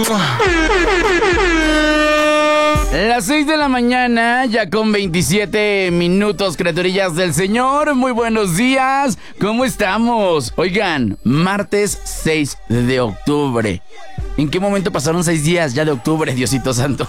Las 6 de la mañana, ya con 27 minutos, criaturillas del Señor. Muy buenos días, ¿cómo estamos? Oigan, martes 6 de octubre. ¿En qué momento pasaron 6 días ya de octubre, Diosito Santo?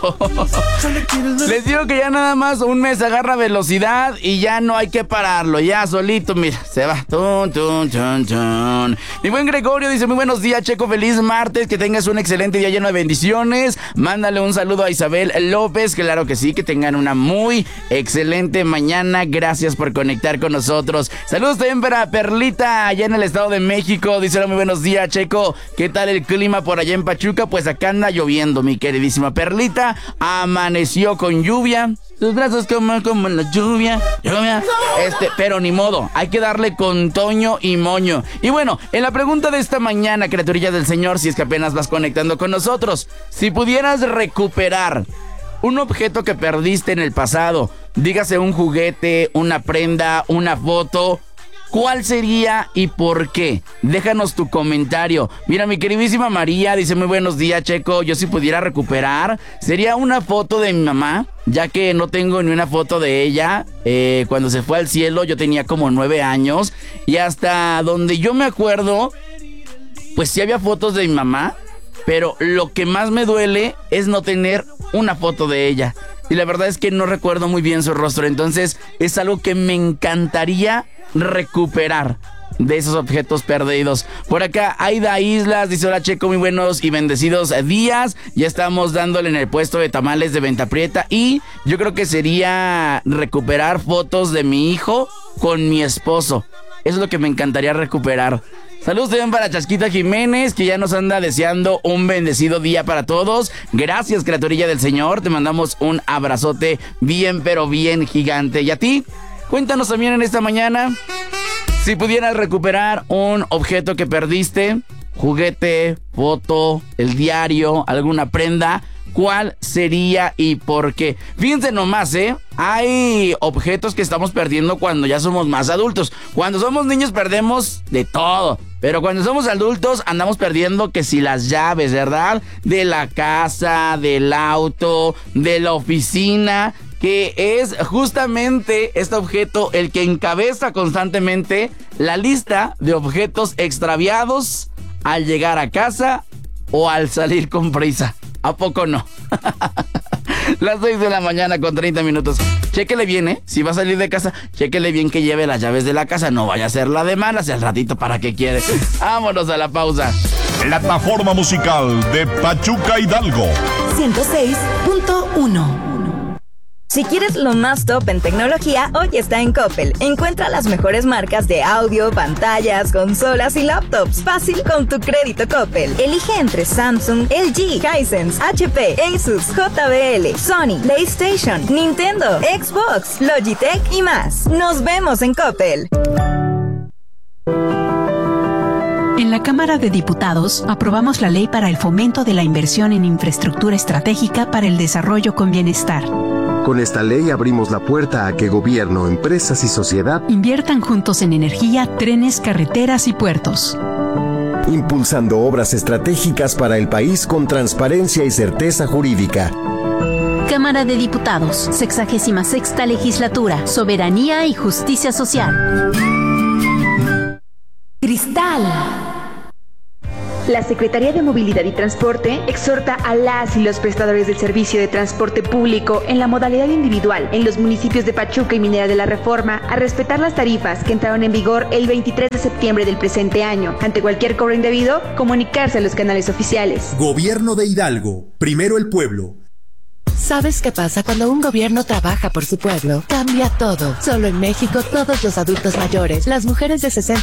Les digo que ya nada más un mes agarra velocidad y ya no hay que pararlo. Ya solito, mira, se va. Tun, tun, tun, tun. Mi buen Gregorio dice, muy buenos días, Checo, feliz martes, que tengas un excelente día lleno de bendiciones. Mándale un saludo a Isabel López, claro que sí, que tengan una muy excelente mañana. Gracias por conectar con nosotros. Saludos también para Perlita, allá en el Estado de México. Dice, hola, muy buenos días, Checo. ¿Qué tal el clima por allá en Pachuca? Pues acá anda lloviendo, mi queridísima Perlita. Amaneció con lluvia. Tus brazos como la lluvia. Pero ni modo, hay que darle con toño y moño. Y bueno, en la pregunta de esta mañana, criaturilla del Señor, si es que apenas vas conectando con nosotros, si pudieras recuperar un objeto que perdiste en el pasado, dígase un juguete, una prenda, una foto, ¿cuál sería y por qué? Déjanos tu comentario. Mira, mi queridísima María dice, muy buenos días, Checo. Yo si pudiera recuperar, sería una foto de mi mamá, ya que no tengo ni una foto de ella. Cuando se fue al cielo yo tenía como 9 años. Y hasta donde yo me acuerdo, pues sí había fotos de mi mamá, pero lo que más me duele es no tener una foto de ella. Y la verdad es que no recuerdo muy bien su rostro. Entonces es algo que me encantaría recuperar de esos objetos perdidos. Por acá Aida Islas dice, hola Checo, muy buenos y bendecidos días. Ya estamos dándole en el puesto de tamales de Venta Prieta. Y yo creo que sería recuperar fotos de mi hijo con mi esposo. Eso es lo que me encantaría recuperar. Saludos también para Chasquita Jiménez, que ya nos anda deseando un bendecido día para todos. Gracias, criaturilla del Señor. Te mandamos un abrazote bien, pero bien gigante. ¿Y a ti? Cuéntanos también en esta mañana, si pudieras recuperar un objeto que perdiste, juguete, foto, el diario, alguna prenda, ¿cuál sería y por qué? Fíjense nomás, hay objetos que estamos perdiendo cuando ya somos más adultos. Cuando somos niños perdemos de todo, pero cuando somos adultos andamos perdiendo que si las llaves, ¿verdad? De la casa, del auto, de la oficina, que es justamente este objeto el que encabeza constantemente la lista de objetos extraviados al llegar a casa o al salir con prisa. ¿A poco no? Las 6 de la mañana con 30 minutos. Chéquele bien, si va a salir de casa, chéquele bien que lleve las llaves de la casa. No vaya a ser la de malas al ratito, ¿para qué quiere? Vámonos a la pausa. Plataforma musical de Pachuca Hidalgo 106.1. Si quieres lo más top en tecnología, hoy está en Coppel. Encuentra las mejores marcas de audio, pantallas, consolas y laptops. Fácil con tu crédito Coppel. Elige entre Samsung, LG, Hisense, HP, Asus, JBL, Sony, PlayStation, Nintendo, Xbox, Logitech y más. Nos vemos en Coppel. En la Cámara de Diputados aprobamos la ley para el fomento de la inversión en infraestructura estratégica para el desarrollo con bienestar. Con esta ley abrimos la puerta a que gobierno, empresas y sociedad inviertan juntos en energía, trenes, carreteras y puertos, impulsando obras estratégicas para el país con transparencia y certeza jurídica. Cámara de Diputados, 66ª Legislatura, Soberanía y Justicia Social. Cristal. La Secretaría de Movilidad y Transporte exhorta a las y los prestadores del servicio de transporte público en la modalidad individual en los municipios de Pachuca y Minera de la Reforma a respetar las tarifas que entraron en vigor el 23 de septiembre del presente año. Ante cualquier cobro indebido, comunicarse a los canales oficiales. Gobierno de Hidalgo. Primero el pueblo. ¿Sabes qué pasa cuando un gobierno trabaja por su pueblo? Cambia todo. Solo en México, todos los adultos mayores, las mujeres de 60